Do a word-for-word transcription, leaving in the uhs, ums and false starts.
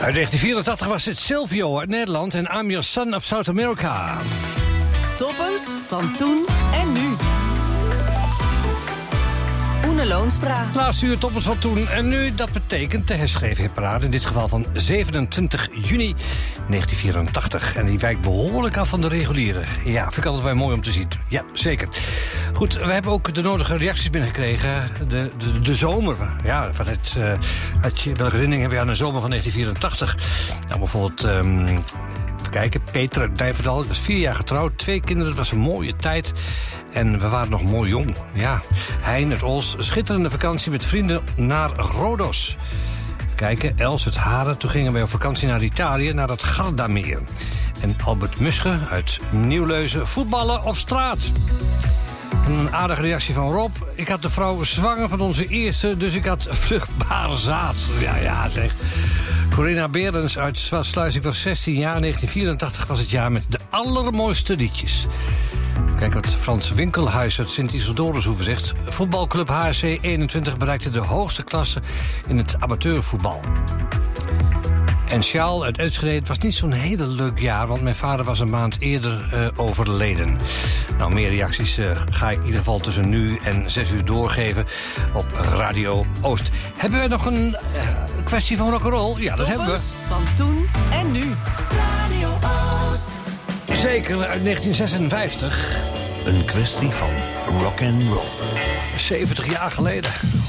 Uit negentien vierentachtig was het Silvio uit Nederland en I'm Your Son of South America. Toppers van toen en nu. Oene Loonstra. Laatste uur toppers van toen en nu. Dat betekent de herschreven hitparade. In dit geval van zevenentwintig juni negentien vierentachtig. En die wijkt behoorlijk af van de reguliere. Ja, vind ik altijd wel mooi om te zien. Ja, zeker. Goed, we hebben ook de nodige reacties binnengekregen. De, de, de zomer. Ja, wat het, uh, had je, welke herinnering hebben we aan de zomer van negentien vierentachtig? Nou, bijvoorbeeld... Um, Even kijken, Peter uit Nijverdal. Ik was vier jaar getrouwd, twee kinderen. Het was een mooie tijd. En we waren nog mooi jong. Ja, Hein uit Os. Schitterende vakantie met vrienden naar Rodos. Even kijken, Els uit Haren. Toen gingen wij op vakantie naar Italië, naar het Gardameer. En Albert Musche uit Nieuwleuzen. Voetballen op straat. En een aardige reactie van Rob. Ik had de vrouw zwanger van onze eerste, dus ik had vruchtbare zaad. Ja, ja, zeg. Corinna Berens uit Zwartsluis. Ik was zestien jaar. negentien vierentachtig was het jaar met de allermooiste liedjes. Kijk wat Frans Winkelhuis uit Sint-Isidorushoeve zegt. Voetbalclub H S C eenentwintig bereikte de hoogste klasse in het amateurvoetbal. En Sjaal uit Enschede, het was niet zo'n hele leuk jaar... want mijn vader was een maand eerder uh, overleden. Nou, meer reacties uh, ga ik in ieder geval tussen nu en zes uur doorgeven... op Radio Oost. Hebben wij nog een uh, kwestie van rock'n'roll? Ja, dat Toppers hebben we. Van toen en nu. Radio Oost. Zeker, uit negentien zesenvijftig. Een kwestie van rock'n'roll. zeventig jaar geleden.